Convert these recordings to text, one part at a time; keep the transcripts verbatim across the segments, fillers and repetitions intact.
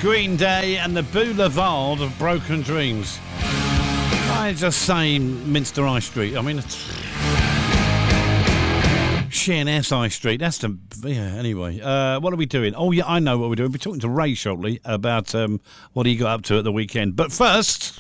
Green Day and the Boulevard of Broken Dreams. I just say Minster High Street. I mean, it's Sheerness High Street. That's the yeah. Anyway, uh, what are we doing? Oh yeah, I know what we're doing. We're talking to Ray shortly about um, what he got up to at the weekend. But first,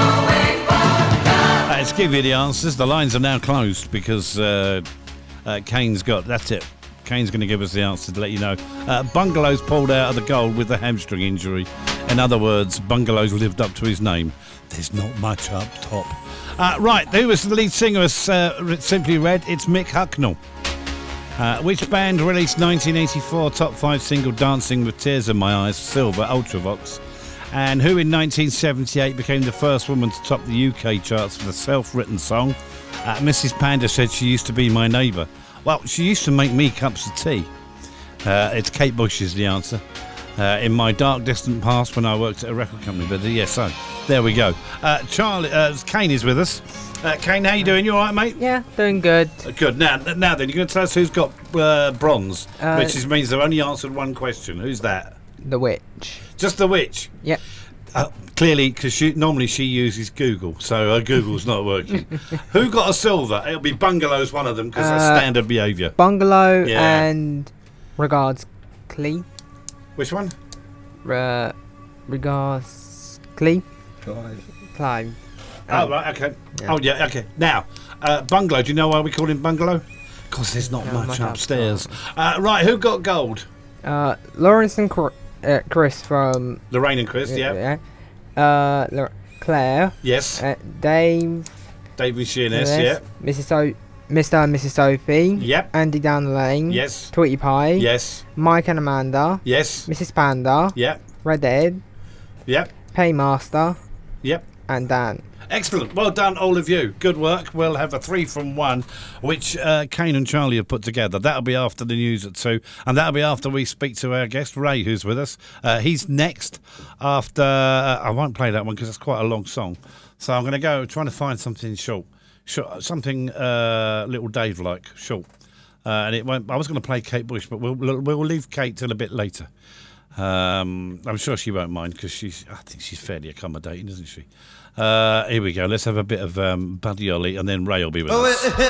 uh, let's give you the answers. The lines are now closed because uh, uh, Kane's got. That's it. Kane's going to give us the answer to let you know. Uh, Bungalows pulled out of the goal with a hamstring injury. In other words, Bungalows lived up to his name. There's not much up top. Uh, right, who was the lead singer of uh, Simply Red? It's Mick Hucknall. Uh, which band released nineteen eighty-four top five single Dancing with Tears in My Eyes, Silver, Ultravox? And who in nineteen seventy-eight became the first woman to top the U K charts with a self-written song? Uh, Missus Panda said she used to be my neighbour. Well, she used to make me cups of tea. Uh, it's Kate Bush is the answer. Uh, in my dark, distant past when I worked at a record company. But uh, yes, so there we go. Uh, Charlie, uh, Kane is with us. Uh, Kane, how you doing? You all right, mate? Yeah, doing good. Uh, good. Now, now then, you're going to tell us who's got uh, bronze, Uh, which is, means they've only answered one question. Who's that? The Witch. Just the witch. Yep. Uh, clearly, because normally she uses Google, so her Google's not working. Who got a silver? It'll be Bungalows, one of them, because that's Uh, standard behaviour. Bungalow Yeah. and regards Clee. Which one? Re- regards Clee. Clive. Clive. Oh, right, okay. Yeah. Oh, yeah, okay. Now, uh, Bungalow, do you know why we call him Bungalow? Because there's not No, much much upstairs. Uh, right, who got gold? Uh, Lawrence and Cor- uh, Chris from. Lorraine and Chris, yeah. yeah. Uh, La- Claire. Yes. Uh, Dave. David Sheerness, Yes. yeah. Missus So- Mister and Missus Sophie. Yep. Andy down the lane. Yes. Tweety Pie. Yes. Mike and Amanda. Yes. Missus Panda. Yep. Red Ed. Yep. Paymaster. Yep. And Dan. Excellent. Well done, all of you. Good work. We'll have a three from one, which uh, Kane and Charlie have put together. That'll be after the news at two, and that'll be after we speak to our guest, Ray, who's with us. Uh, he's next after... Uh, I won't play that one because it's quite a long song. So I'm going to go trying to find something short. short something uh, little Dave-like, short. Uh, and it won't... I was going to play Kate Bush, but we'll, we'll leave Kate till a bit later. Um, I'm sure she won't mind because she's... I think she's fairly accommodating, isn't she? Uh, here we go. Let's have a bit of um, Buddy Holly, and then Ray will be with us.